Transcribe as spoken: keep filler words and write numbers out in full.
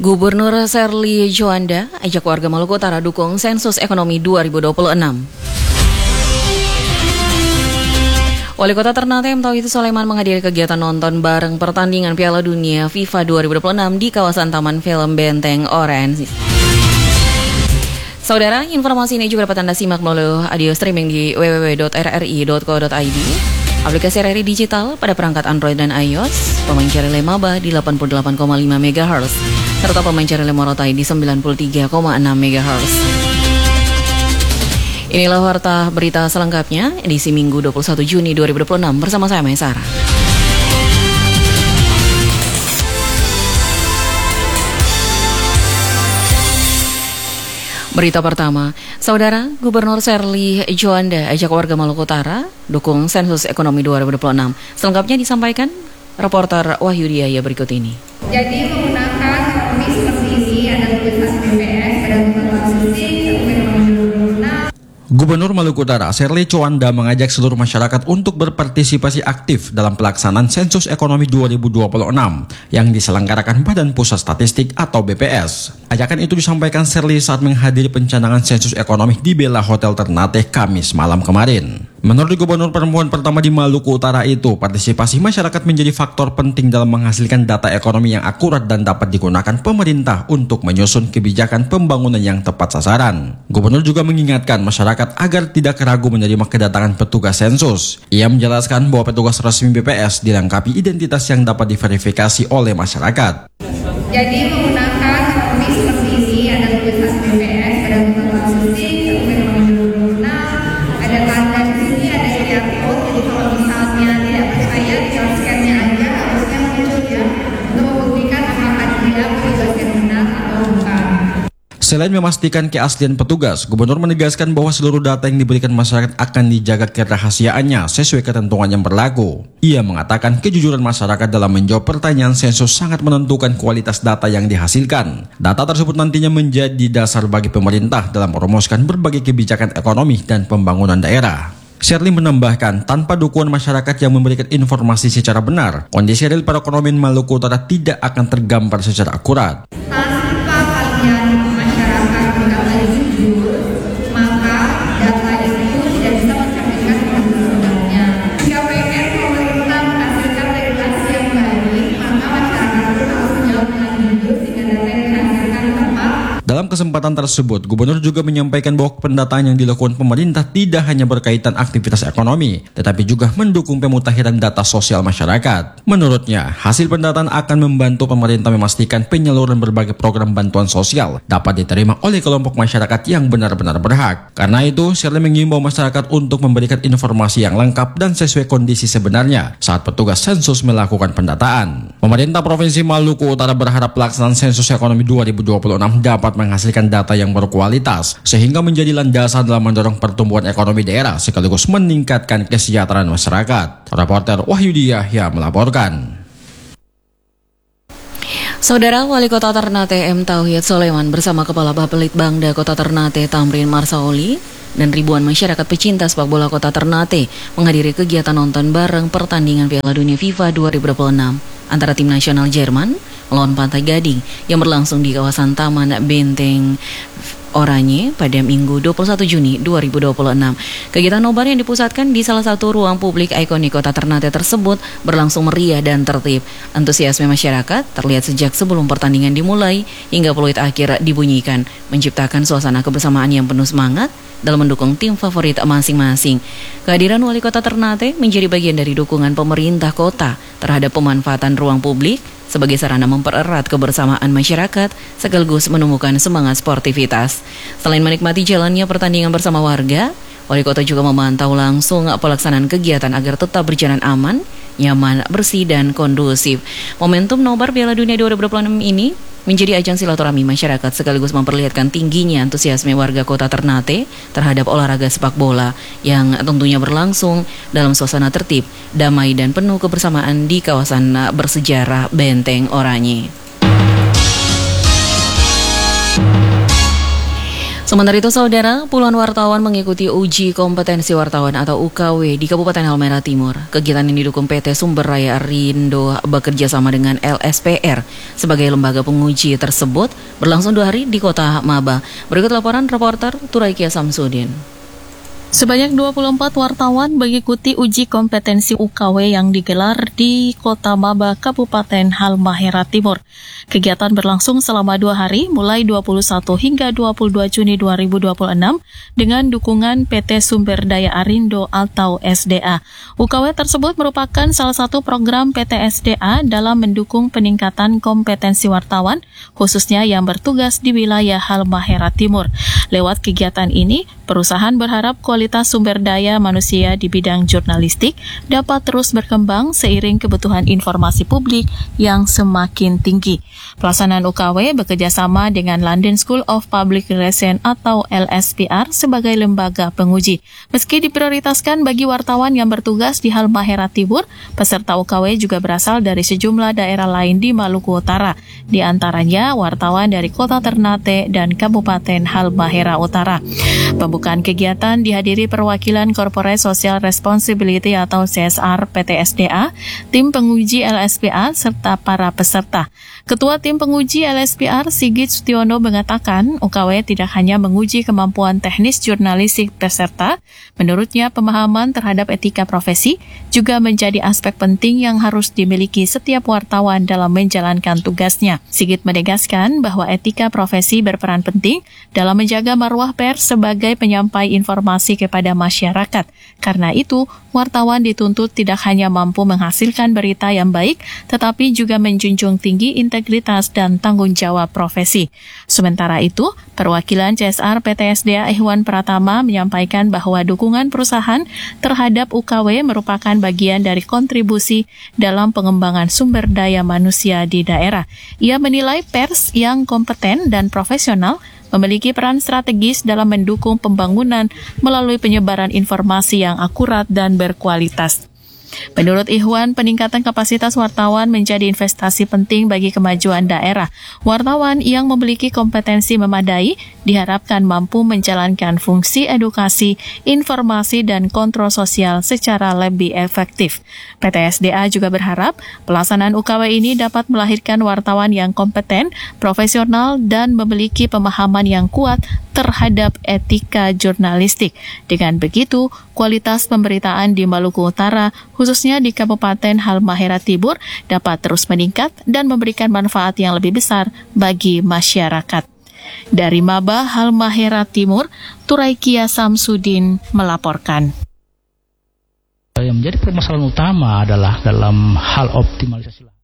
Gubernur Sherly Juanda ajak warga Maluku Utara dukung sensus ekonomi dua ribu dua puluh enam. Wali Kota Ternate M. Tauhid Sulaiman menghadiri kegiatan nonton bareng pertandingan Piala Dunia FIFA dua ribu dua puluh enam di kawasan Taman Film Benteng Orange. Saudara, informasi ini juga dapat Anda simak melalui audio streaming di w w w dot r r i dot co dot i d, aplikasi R R I Digital pada perangkat Android dan iOS, pemancar relay Maba di delapan puluh delapan koma lima megahertz, serta pemancar relay Morotai di sembilan puluh tiga koma enam megahertz. Inilah warta berita selengkapnya edisi Minggu dua puluh satu Juni dua ribu dua puluh enam bersama saya Maisara. Berita pertama, Saudara, Gubernur Sherly Juanda ajak warga Maluku Utara dukung sensus ekonomi dua ribu dua puluh enam. Selengkapnya disampaikan reporter Wahyu Diaya berikut ini. Jadi menggunakan ekonomi seperti ini ada tulisan B P S pada konsumsi Gubernur Maluku Utara Sherly Juanda mengajak seluruh masyarakat untuk berpartisipasi aktif dalam pelaksanaan sensus ekonomi dua ribu dua puluh enam yang diselenggarakan Badan Pusat Statistik atau B P S. Ajakan itu disampaikan Sherly saat menghadiri pencanangan sensus ekonomi di Bella Hotel Ternate Kamis malam kemarin. Menurut Gubernur perempuan pertama di Maluku Utara itu, partisipasi masyarakat menjadi faktor penting dalam menghasilkan data ekonomi yang akurat dan dapat digunakan pemerintah untuk menyusun kebijakan pembangunan yang tepat sasaran. Gubernur juga mengingatkan masyarakat agar tidak ragu menerima kedatangan petugas sensus. Ia menjelaskan bahwa petugas resmi B P S dilengkapi identitas yang dapat diverifikasi oleh masyarakat. Jadi menggunakan ekonomi seperti ini ada tulisan B P S pada konsumsi ada tanda di sini ada Q R code. Jadi kalau misalnya tidak percaya tinggal scan-nya aja, harusnya muncul ya untuk membuktikan apakah dia petugas yang benar atau bukan. Selain memastikan keaslian petugas, Gubernur menegaskan bahwa seluruh data yang diberikan masyarakat akan dijaga kerahasiaannya sesuai ketentuan yang berlaku. Ia mengatakan kejujuran masyarakat dalam menjawab pertanyaan sensus sangat menentukan kualitas data yang dihasilkan. Data tersebut nantinya menjadi dasar bagi pemerintah dalam merumuskan berbagai kebijakan ekonomi dan pembangunan daerah. Sherly menambahkan, tanpa dukungan masyarakat yang memberikan informasi secara benar, kondisi real perekonomian Maluku Utara tidak akan tergambar secara akurat. Tanpa kalian masyarakat tidak jujur, maka data itu tidak bisa mencerminkan sebenarnya. Jika pengen pemerintah menghasilkan regulasi yang baik, maka masyarakat itu harus menjawab dengan jujur sehingga data yang dihasilkan tepat. Dalam kesempatan tersebut, Gubernur juga menyampaikan bahwa pendataan yang dilakukan pemerintah tidak hanya berkaitan aktivitas ekonomi, tetapi juga mendukung pemutahiran data sosial masyarakat. Menurutnya, hasil pendataan akan membantu pemerintah memastikan penyaluran berbagai program bantuan sosial dapat diterima oleh kelompok masyarakat yang benar-benar berhak. Karena itu, Sherly mengimbau masyarakat untuk memberikan informasi yang lengkap dan sesuai kondisi sebenarnya saat petugas sensus melakukan pendataan. Pemerintah Provinsi Maluku Utara berharap pelaksanaan sensus ekonomi dua ribu dua puluh enam dapat menghasilkan data yang berkualitas sehingga menjadi landasan dalam mendorong pertumbuhan ekonomi daerah sekaligus meningkatkan kesejahteraan masyarakat. Reporter Wahyu Diaya melaporkan. Saudara, Wali Kota Ternate M. Tauhid Sulaiman bersama Kepala Bapelitbangda Kota Ternate Tamrin Marsaoli dan ribuan masyarakat pecinta sepak bola Kota Ternate menghadiri kegiatan nonton bareng pertandingan Piala Dunia FIFA dua ribu dua puluh enam antara tim nasional Jerman melawan Pantai Gading yang berlangsung di kawasan Taman Benteng Oranye pada Minggu dua puluh satu Juni dua ribu dua puluh enam. Kegiatan nobar yang dipusatkan di salah satu ruang publik ikonik Kota Ternate tersebut berlangsung meriah dan tertib. Antusiasme masyarakat terlihat sejak sebelum pertandingan dimulai hingga peluit akhir dibunyikan, menciptakan suasana kebersamaan yang penuh semangat dalam mendukung tim favorit masing-masing. Kehadiran Wali Kota Ternate menjadi bagian dari dukungan pemerintah kota terhadap pemanfaatan ruang publik sebagai sarana mempererat kebersamaan masyarakat sekaligus menumbuhkan semangat sportivitas. Selain menikmati jalannya pertandingan bersama warga, Wali Kota juga memantau langsung pelaksanaan kegiatan agar tetap berjalan aman, nyaman, bersih, dan kondusif. Momentum nobar Piala Dunia dua ribu dua puluh enam ini menjadi ajang silaturahmi masyarakat sekaligus memperlihatkan tingginya antusiasme warga Kota Ternate terhadap olahraga sepak bola yang tentunya berlangsung dalam suasana tertib, damai, dan penuh kebersamaan di kawasan bersejarah Benteng Oranye. Sementara itu, saudara, puluhan wartawan mengikuti uji kompetensi wartawan atau U K W di Kabupaten Halmahera Timur. Kegiatan ini didukung P T Sumber Daya Arindo bekerja sama dengan L S P R sebagai lembaga penguji tersebut berlangsung dua hari di Kota Maba. Berikut laporan reporter Turaikia Samsudin. Sebanyak dua puluh empat wartawan mengikuti uji kompetensi U K W yang digelar di Kota Maba, Kabupaten Halmahera Timur. Kegiatan berlangsung selama dua hari, mulai dua puluh satu hingga dua puluh dua Juni dua ribu dua puluh enam, dengan dukungan P T Sumber Daya Arindo atau S D A. U K W tersebut merupakan salah satu program P T S D A dalam mendukung peningkatan kompetensi wartawan, khususnya yang bertugas di wilayah Halmahera Timur. Lewat kegiatan ini, perusahaan berharap kualitas sumber daya manusia di bidang jurnalistik dapat terus berkembang seiring kebutuhan informasi publik yang semakin tinggi. Pelaksanaan U K W bekerjasama dengan London School of Public Relations atau L S P R sebagai lembaga penguji. Meski diprioritaskan bagi wartawan yang bertugas di Halmahera Timur, peserta U K W juga berasal dari sejumlah daerah lain di Maluku Utara, di antaranya wartawan dari Kota Ternate dan Kabupaten Halmahera Utara. Pembukaan kegiatan dihadiri perwakilan Corporate Social Responsibility atau C S R P T S D A, tim penguji L S P R, serta para peserta. Ketua tim penguji L S P R, Sigit Sutiono, mengatakan U K W tidak hanya menguji kemampuan teknis jurnalistik peserta, menurutnya pemahaman terhadap etika profesi juga menjadi aspek penting yang harus dimiliki setiap wartawan dalam menjalankan tugasnya. Sigit menegaskan bahwa etika profesi berperan penting dalam menjaga marwah pers sebagai penyampai informasi kepada masyarakat. Karena itu, wartawan dituntut tidak hanya mampu menghasilkan berita yang baik, tetapi juga menjunjung tinggi integritas dan tanggung jawab profesi. Sementara itu, perwakilan C S R P T S D A Ikhwan Pratama menyampaikan bahwa dukungan perusahaan terhadap U K W merupakan bagian dari kontribusi dalam pengembangan sumber daya manusia di daerah. Ia menilai pers yang kompeten dan profesional memiliki peran strategis dalam mendukung pembangunan melalui penyebaran informasi yang akurat dan berkualitas. Menurut Ikhwan, peningkatan kapasitas wartawan menjadi investasi penting bagi kemajuan daerah. Wartawan yang memiliki kompetensi memadai diharapkan mampu menjalankan fungsi edukasi, informasi, dan kontrol sosial secara lebih efektif. P T S D A juga berharap pelaksanaan U K W ini dapat melahirkan wartawan yang kompeten, profesional, dan memiliki pemahaman yang kuat terhadap etika jurnalistik. Dengan begitu, kualitas pemberitaan di Maluku Utara, khususnya di Kabupaten Halmahera Timur, dapat terus meningkat dan memberikan manfaat yang lebih besar bagi masyarakat. Dari Maba, Halmahera Timur, Turaikia Samsudin melaporkan. Yang menjadi permasalahan utama adalah dalam hal optimalisasi